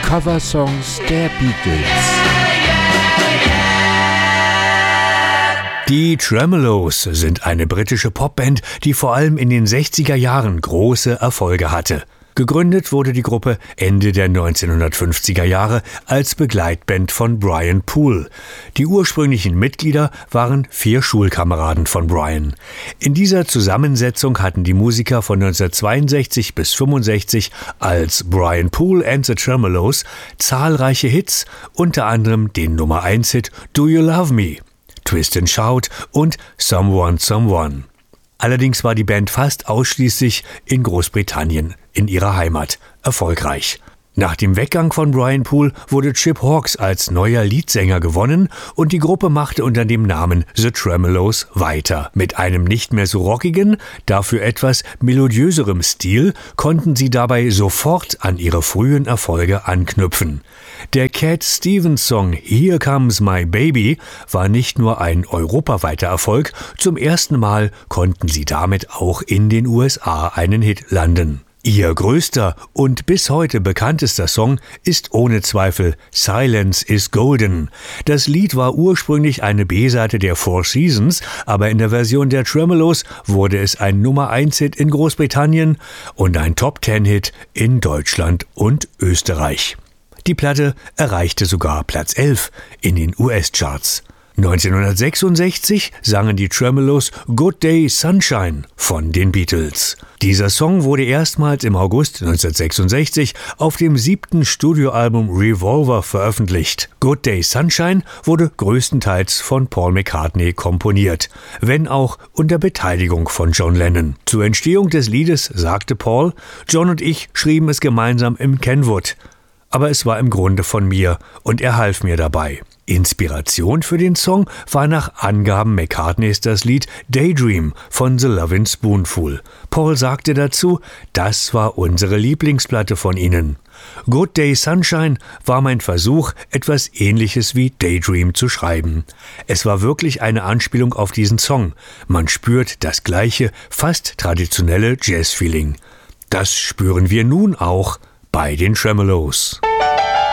Coversongs der Beatles. Die Tremeloes sind eine britische Popband, die vor allem in den 60er Jahren große Erfolge hatte. Gegründet wurde die Gruppe Ende der 1950er Jahre als Begleitband von Brian Poole. Die ursprünglichen Mitglieder waren 4 Schulkameraden von Brian. In dieser Zusammensetzung hatten die Musiker von 1962 bis 1965 als Brian Poole and the Tremeloes zahlreiche Hits, unter anderem den Nummer-1-Hit Do You Love Me, Twist and Shout und Someone Someone. Allerdings war die Band fast ausschließlich in Großbritannien, in ihrer Heimat, erfolgreich. Nach dem Weggang von Brian Poole wurde Chip Hawkes als neuer Leadsänger gewonnen und die Gruppe machte unter dem Namen The Tremeloes weiter. Mit einem nicht mehr so rockigen, dafür etwas melodiöserem Stil konnten sie dabei sofort an ihre frühen Erfolge anknüpfen. Der Cat Stevens Song Here Comes My Baby war nicht nur ein europaweiter Erfolg, zum ersten Mal konnten sie damit auch in den USA einen Hit landen. Ihr größter und bis heute bekanntester Song ist ohne Zweifel Silence is Golden. Das Lied war ursprünglich eine B-Seite der Four Seasons, aber in der Version der Tremeloes wurde es ein Nummer-1-Hit in Großbritannien und ein Top-10-Hit in Deutschland und Österreich. Die Platte erreichte sogar Platz 11 in den US-Charts. 1966 sangen die Tremeloes Good Day Sunshine von den Beatles. Dieser Song wurde erstmals im August 1966 auf dem 7. Studioalbum Revolver veröffentlicht. Good Day Sunshine wurde größtenteils von Paul McCartney komponiert, wenn auch unter Beteiligung von John Lennon. Zur Entstehung des Liedes sagte Paul, John und ich schrieben es gemeinsam im Kenwood, aber es war im Grunde von mir und er half mir dabei. Inspiration für den Song war nach Angaben McCartneys das Lied Daydream von The Lovin' Spoonful. Paul sagte dazu, das war unsere Lieblingsplatte von ihnen. Good Day Sunshine war mein Versuch, etwas Ähnliches wie Daydream zu schreiben. Es war wirklich eine Anspielung auf diesen Song. Man spürt das gleiche, fast traditionelle Jazz-Feeling. Das spüren wir nun auch bei den Tremeloes.